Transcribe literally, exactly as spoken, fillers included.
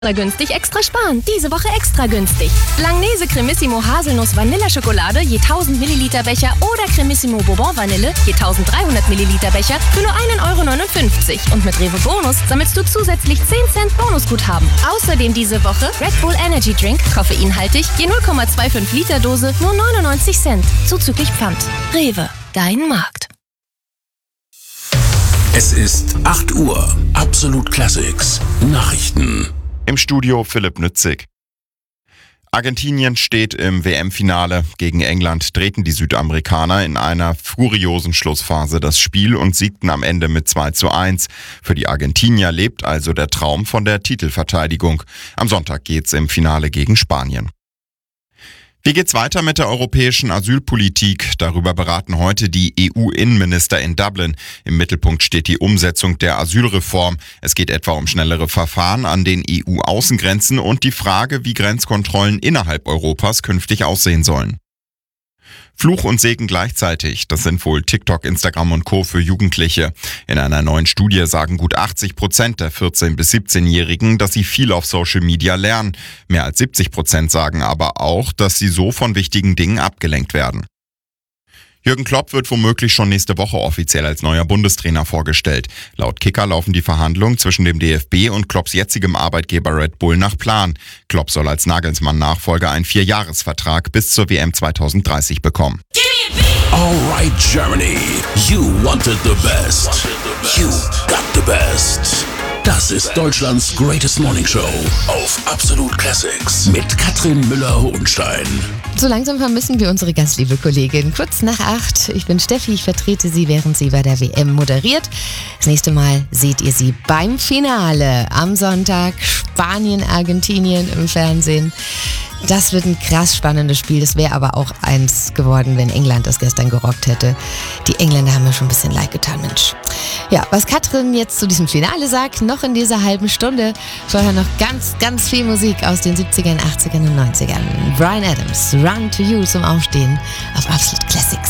Günstig extra sparen. Diese Woche extra günstig. Langnese Cremissimo Haselnuss Vanilleschokolade je tausend Milliliter Becher oder Cremissimo Bourbon Vanille je tausenddreihundert Milliliter Becher für nur einen Euro neunundfünfzig. Und mit Rewe Bonus sammelst du zusätzlich zehn Cent Bonusguthaben. Außerdem diese Woche Red Bull Energy Drink, koffeinhaltig, je null Komma fünfundzwanzig Liter Dose, nur neunundneunzig Cent. Zuzüglich Pfand. Rewe, dein Markt. Es ist acht Uhr. Absolut Classics. Nachrichten. Im Studio Philipp Nützig. Argentinien steht im W M-Finale. Gegen England drehten die Südamerikaner in einer furiosen Schlussphase das Spiel und siegten am Ende mit zwei zu eins. Für die Argentinier lebt also der Traum von der Titelverteidigung. Am Sonntag geht's im Finale gegen Spanien. Wie geht's weiter mit der europäischen Asylpolitik? Darüber beraten heute die E U-Innenminister in Dublin. Im Mittelpunkt steht die Umsetzung der Asylreform. Es geht etwa um schnellere Verfahren an den E U-Außengrenzen und die Frage, wie Grenzkontrollen innerhalb Europas künftig aussehen sollen. Fluch und Segen gleichzeitig, das sind wohl TikTok, Instagram und Co. für Jugendliche. In einer neuen Studie sagen gut achtzig Prozent der vierzehn- bis siebzehnjährigen, dass sie viel auf Social Media lernen. Mehr als siebzig Prozent sagen aber auch, dass sie so von wichtigen Dingen abgelenkt werden. Jürgen Klopp wird womöglich schon nächste Woche offiziell als neuer Bundestrainer vorgestellt. Laut Kicker laufen die Verhandlungen zwischen dem D F B und Klopps jetzigem Arbeitgeber Red Bull nach Plan. Klopp soll als Nagelsmann-Nachfolger einen Vierjahresvertrag bis zur W M zweitausenddreißig bekommen. Alright Germany, you wanted the best. You got the best. Das ist Deutschlands Greatest Morning Show auf Absolut Classics mit Katrin Müller-Hohenstein. So langsam vermissen wir unsere ganz liebe Kollegin. Kurz nach acht. Ich bin Steffi, ich vertrete sie, während sie bei der W M moderiert. Das nächste Mal seht ihr sie beim Finale am Sonntag. Spanien, Argentinien im Fernsehen. Das wird ein krass spannendes Spiel. Das wäre aber auch eins geworden, wenn England das gestern gerockt hätte. Die Engländer haben mir schon ein bisschen leid getan, Mensch. Ja, was Katrin jetzt zu diesem Finale sagt, noch in dieser halben Stunde. Vorher noch ganz, ganz viel Musik aus den siebzigern, achtzigern und neunzigern. Bryan Adams, Run to You zum Aufstehen auf Absolute Classics.